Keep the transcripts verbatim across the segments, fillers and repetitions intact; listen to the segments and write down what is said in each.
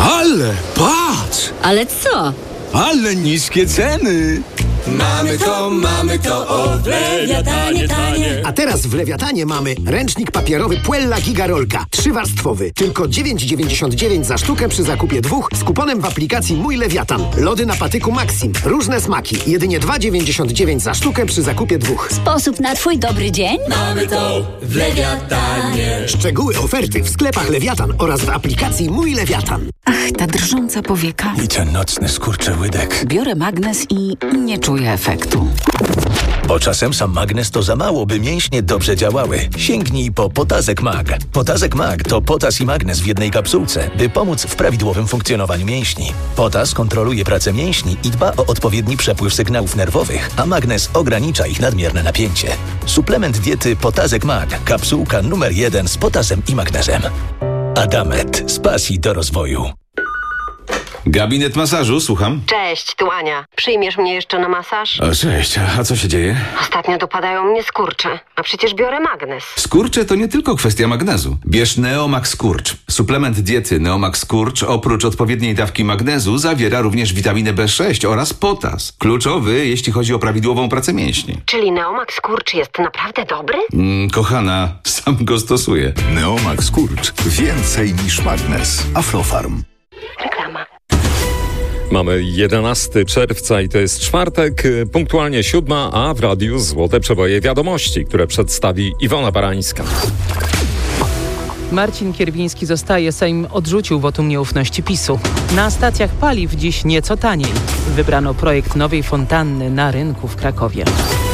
Ale patrz! Ale co? Ale niskie ceny! Mamy to, mamy to, o w Lewiatanie tanie. A teraz w Lewiatanie mamy ręcznik papierowy Puella Gigarolka. Trzywarstwowy. Tylko dziewięć dziewięćdziesiąt dziewięć za sztukę przy zakupie dwóch z kuponem w aplikacji Mój Lewiatan. Lody na patyku Maxim. Różne smaki. Jedynie dwa dziewięćdziesiąt dziewięć za sztukę przy zakupie dwóch. Sposób na twój dobry dzień? Mamy to w Lewiatanie. Szczegóły oferty w sklepach Lewiatan oraz w aplikacji Mój Lewiatan. Ach, ta drżąca powieka. I ten nocny skurczyłydek. Biorę magnes i nie czuję efektu. Bo czasem sam magnes to za mało, by mięśnie dobrze działały. Sięgnij po Potazek Mag. Potazek Mag to potas i magnes w jednej kapsułce, by pomóc w prawidłowym funkcjonowaniu mięśni. Potas kontroluje pracę mięśni i dba o odpowiedni przepływ sygnałów nerwowych, a magnes ogranicza ich nadmierne napięcie. Suplement diety Potazek Mag. Kapsułka numer jeden z potasem i magnezem. Adamet. Z pasji do rozwoju. Gabinet masażu, słucham. Cześć, tu Ania. Przyjmiesz mnie jeszcze na masaż? O, cześć, a co się dzieje? Ostatnio dopadają mnie skurcze, a przecież biorę magnes. Skurcze to nie tylko kwestia magnezu. Bierz Neomax Skurcz. Suplement diety Neomax Skurcz oprócz odpowiedniej dawki magnezu zawiera również witaminę B sześć oraz potas. Kluczowy, jeśli chodzi o prawidłową pracę mięśni. Czyli Neomax Skurcz jest naprawdę dobry? Mm, kochana, sam go stosuję. Neomax Skurcz. Więcej niż magnes. Aflofarm. Reklama. Mamy jedenastego czerwca i to jest czwartek, punktualnie siódma, a w radiu Złote Przeboje Wiadomości, które przedstawi Iwona Barańska. Marcin Kierwiński zostaje. Sejm odrzucił wotum nieufności PiSu. Na stacjach paliw dziś nieco taniej. Wybrano projekt nowej fontanny na rynku w Krakowie.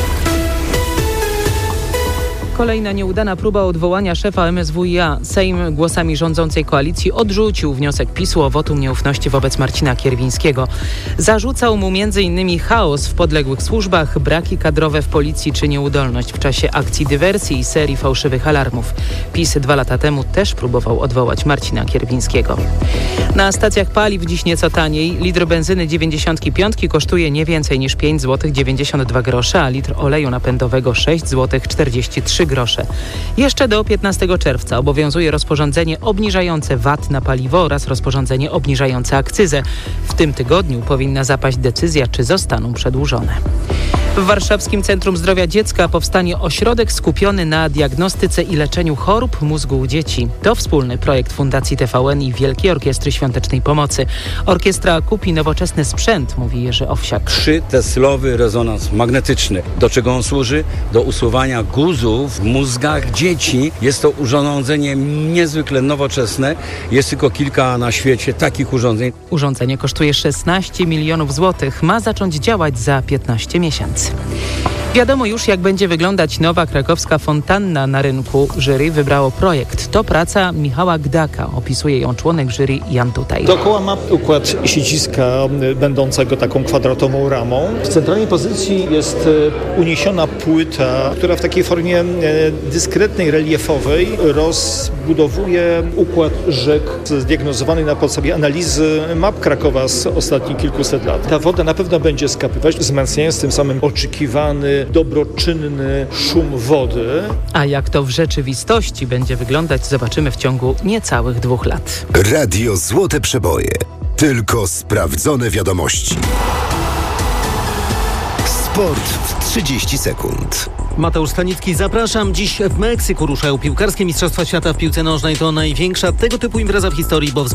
Kolejna nieudana próba odwołania szefa M S W i A. Sejm głosami rządzącej koalicji odrzucił wniosek PiSu o wotum nieufności wobec Marcina Kierwińskiego. Zarzucał mu między innymi chaos w podległych służbach, braki kadrowe w policji czy nieudolność w czasie akcji dywersji i serii fałszywych alarmów. PiS dwa lata temu też próbował odwołać Marcina Kierwińskiego. Na stacjach paliw dziś nieco taniej. Litr benzyny dziewięćdziesiąt pięć kosztuje nie więcej niż pięć złotych dziewięćdziesiąt dwa grosze, a litr oleju napędowego sześć złotych czterdzieści trzy grosze. Jeszcze do piętnastego czerwca obowiązuje rozporządzenie obniżające V A T na paliwo oraz rozporządzenie obniżające akcyzę. W tym tygodniu powinna zapaść decyzja, czy zostaną przedłużone. W Warszawskim Centrum Zdrowia Dziecka powstanie ośrodek skupiony na diagnostyce i leczeniu chorób mózgu u dzieci. To wspólny projekt Fundacji T V N i Wielkiej Orkiestry Świątecznej Pomocy. Orkiestra kupi nowoczesny sprzęt, mówi Jerzy Owsiak. Trzyteslowy rezonans magnetyczny. Do czego on służy? Do usuwania guzów w mózgach dzieci. Jest to urządzenie niezwykle nowoczesne. Jest tylko kilka na świecie takich urządzeń. Urządzenie kosztuje szesnaście milionów złotych. Ma zacząć działać za piętnaście miesięcy. Wiadomo już, jak będzie wyglądać nowa krakowska fontanna na rynku. Jury wybrało projekt. To praca Michała Gdaka. Opisuje ją członek jury Jan Tutaj. Dookoła ma układ siedziska będącego taką kwadratową ramą. W centralnej pozycji jest uniesiona płyta, która w takiej formie dyskretnej, reliefowej rozbudowuje układ rzek zdiagnozowany na podstawie analizy map Krakowa z ostatnich kilkuset lat. Ta woda na pewno będzie skapywać, wzmacniając tym samym oczekiwany dobroczynny szum wody. A jak to w rzeczywistości będzie wyglądać, zobaczymy w ciągu niecałych dwóch lat. Radio Złote Przeboje. Tylko sprawdzone wiadomości. Sport w trzydzieści sekund. Mateusz Stanicki, zapraszam. Dziś w Meksyku ruszają piłkarskie Mistrzostwa Świata w piłce nożnej. To największa tego typu impreza w historii, bo